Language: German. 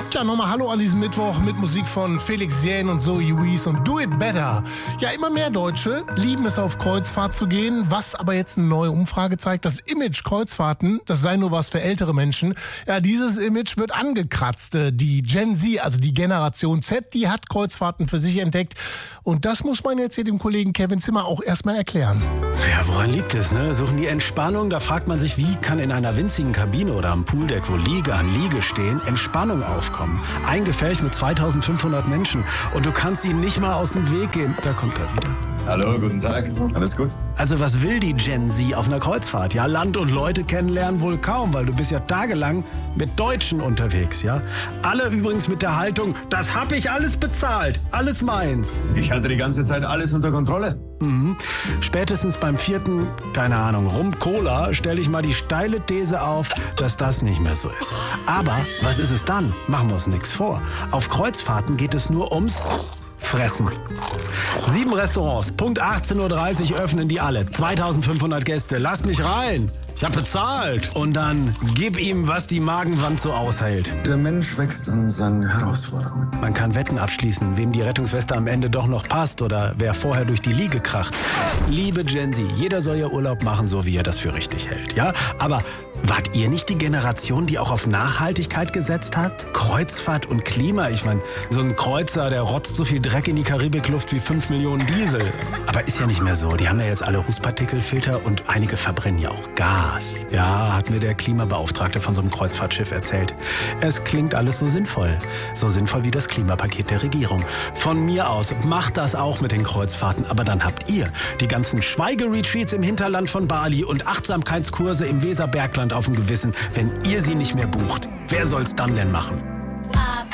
Tja, nochmal Hallo an diesem Mittwoch mit Musik von Felix Jähn und Zoe Wees und Do It Better. Ja, immer mehr Deutsche lieben es, auf Kreuzfahrt zu gehen, was aber jetzt eine neue Umfrage zeigt, das Image Kreuzfahrten, das sei nur was für ältere Menschen. Ja, dieses Image wird angekratzt. Die Gen Z, also die Generation Z, die hat Kreuzfahrten für sich entdeckt. Und das muss man jetzt hier dem Kollegen Kevin Zimmer auch erstmal erklären. Ja, woran liegt es, ne? Suchen die Entspannung? Da fragt man sich, wie kann in einer winzigen Kabine oder am Pooldeck, wo Liege an Liege stehen, Entspannung aufkommen? Ein Gefäß mit 2500 Menschen und du kannst ihnen nicht mal aus dem Weg gehen. Da kommt er wieder. Hallo, guten Tag. Alles gut? Also was will die Gen Z auf einer Kreuzfahrt? Ja, Land und Leute kennenlernen wohl kaum, weil du bist ja tagelang mit Deutschen unterwegs, ja? Alle übrigens mit der Haltung, das hab ich alles bezahlt, alles meins. Ich hatte die ganze Zeit alles unter Kontrolle. Spätestens beim 4., keine Ahnung, Rum-Cola stelle ich mal die steile These auf, dass das nicht mehr so ist. Aber was ist es dann? Machen wir uns nichts vor. Auf Kreuzfahrten geht es nur ums Fressen. 7 Restaurants, Punkt 18:30 Uhr öffnen die alle. 2500 Gäste, lasst mich rein. Ich hab bezahlt. Und dann gib ihm, was die Magenwand so aushält. Der Mensch wächst an seinen Herausforderungen. Man kann Wetten abschließen, wem die Rettungsweste am Ende doch noch passt oder wer vorher durch die Liege kracht. Liebe Gen Z, jeder soll ja Urlaub machen, so wie er das für richtig hält, ja? Aber wart ihr nicht die Generation, die auch auf Nachhaltigkeit gesetzt hat? Kreuzfahrt und Klima, ich meine, so ein Kreuzer, der rotzt so viel Dreck in die Karibikluft wie 5 Millionen Diesel. Aber ist ja nicht mehr so. Die haben ja jetzt alle Rußpartikelfilter und einige verbrennen ja auch Gas. Ja, hat mir der Klimabeauftragte von so einem Kreuzfahrtschiff erzählt. Es klingt alles so sinnvoll. So sinnvoll wie das Klimapaket der Regierung. Von mir aus, macht das auch mit den Kreuzfahrten. Aber dann habt ihr die ganzen Schweigeretreats im Hinterland von Bali und Achtsamkeitskurse im Weserbergland auf dem Gewissen, wenn ihr sie nicht mehr bucht. Wer soll's dann denn machen?